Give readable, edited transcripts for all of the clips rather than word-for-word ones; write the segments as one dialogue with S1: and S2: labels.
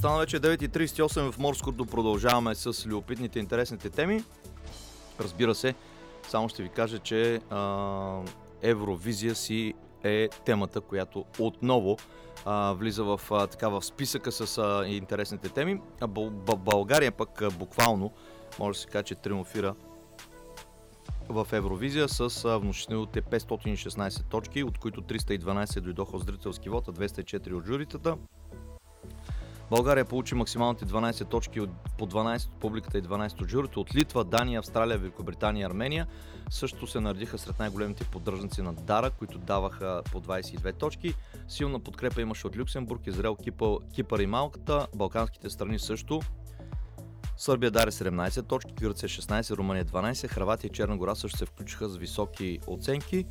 S1: Стана вече 9:38 в Морското. Продължаваме с любопитните, интересните теми. Разбира се, само ще ви кажа, че Евровизия си е темата, която отново влиза в списъка с интересните теми. България пък буквално може да се каже, че триумфира в Евровизия с внушителните 516 точки, от които 312 дойдоха от зрителски вод, а 204 от журитата. България получи максималните 12 точки по 12 от публиката и 12 от журито. От Литва, Дания, Австралия, Великобритания и Армения също се наредиха сред най-големите поддръжници на Дара, които даваха по 22 точки. Силна подкрепа имаше от Люксембург, Израел, Кипър и Малта. Балканските страни също. Сърбия даде 17 точки, Гърция 16, Румъния 12, Хърватия и Черна гора също се включиха с високи оценки.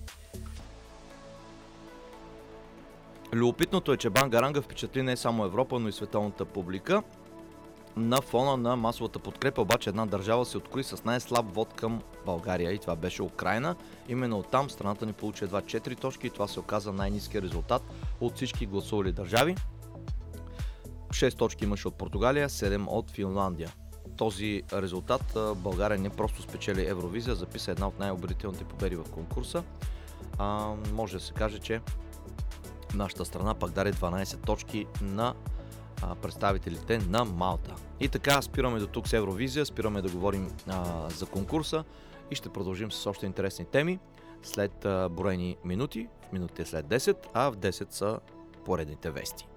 S1: Любопитното е, че Бангаранга впечатли не само Европа, но и световната публика. На фона на масовата подкрепа обаче една държава се открои с най-слаб вод към България и това беше Украйна. Именно оттам страната ни получи едва 4 точки и това се оказа най-ниският резултат от всички гласували държави. 6 точки имаше от Португалия, 7 от Финландия. Този резултат България не просто спечели Евровизия, записа една от най-убедителните победи в конкурса. Може да се каже, че нашата страна пак даде 12 точки на представителите на Малта. И така спираме до тук с Евровизия, спираме да говорим за конкурса и ще продължим с още интересни теми след броени минути, в минутите след 10, а в 10 са поредните вести.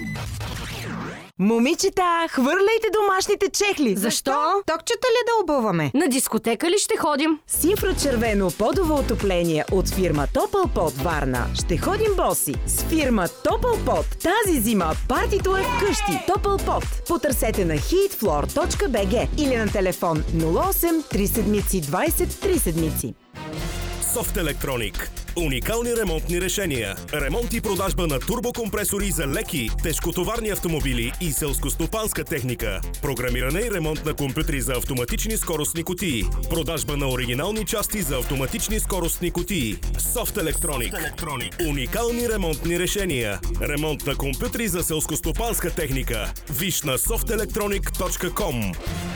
S2: Момичета, хвърляйте домашните чехли!
S3: Защо?
S2: Токчета ли да обуваме?
S3: На дискотека ли ще ходим?
S2: С инфрачервено подово отопление от фирма Топълпот Варна ще ходим боси. С фирма Топълпот тази зима партито е вкъщи. Топълпот. Потърсете на heatfloor.bg или на телефон 08 3 20 3.
S4: Софт Електроник. Уникални ремонтни решения. Ремонт и продажба на турбокомпресори за леки, тежкотоварни автомобили и селскостопанска техника. Програмиране и ремонт на компютри за автоматични скоростни кутии. Продажба на оригинални части за автоматични скоростни кутии. Софт Електроник. Уникални ремонтни решения. Ремонт на компютри за селскостопанска техника. Виж на softelectronic.com.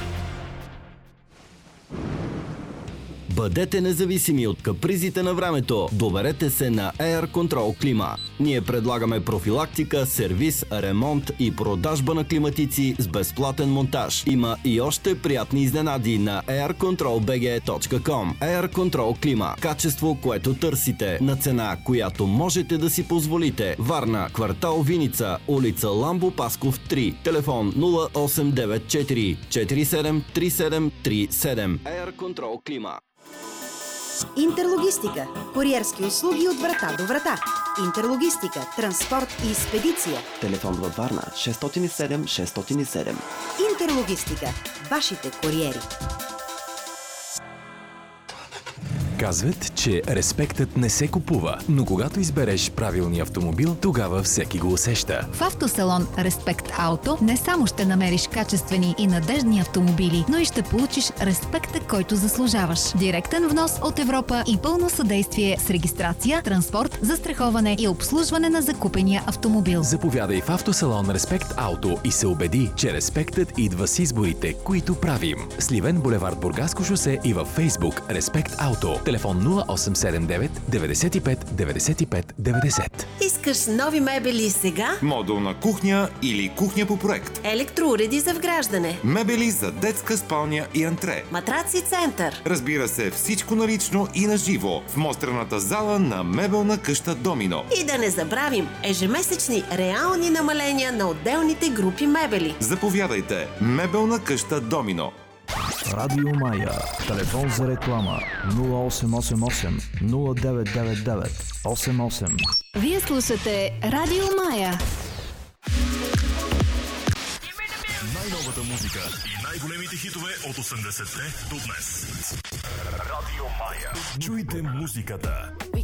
S5: Бъдете независими от капризите на времето. Доверете се на Air Control Клима. Ние предлагаме профилактика, сервис, ремонт и продажба на климатици с безплатен монтаж. Има и още приятни изненади на aircontrolbg.com. Air Control Клима. Качество, което търсите, на цена, която можете да си позволите. Варна, квартал Виница, улица Ламбо Пасков 3. Телефон 0894 473737. Air Control Клима.
S6: Интерлогистика. Куриерски услуги от врата до врата. Интерлогистика, транспорт и експедиция.
S7: Телефон във Варна 607 607.
S6: Интерлогистика. Вашите куриери.
S8: Казват, че респектът не се купува, но когато избереш правилния автомобил, тогава всеки го усеща.
S9: В автосалон Респект Ауто не само ще намериш качествени и надеждни автомобили, но и ще получиш респекта, който заслужаваш. Директен внос от Европа и пълно съдействие с регистрация, транспорт, застраховане и обслужване на закупения автомобил.
S8: Заповядай в автосалон Респект Ауто и се убеди, че респектът идва с изборите, които правим. Сливен, булевард Бургаско шосе и във Фейсбук Респект Ауто. Телефон 0879 95 95 90.
S10: Искаш нови мебели сега?
S11: Модулна кухня или кухня по проект.
S10: Електроуреди за вграждане.
S11: Мебели за детска спалня и антре.
S10: Матраци център.
S11: Разбира се, всичко налично и на живо в мострената зала на мебелна къща Домино.
S10: И да не забравим ежемесечни реални намаления на отделните групи мебели.
S11: Заповядайте. Мебелна къща Домино.
S12: Радио Мая. Телефон за реклама 0888 0999 88.
S9: Вие слушате Радио Мая.
S4: Най-новата музика и най-големите хитове от 80-те до днес. Радио Мая. Чуйте музиката.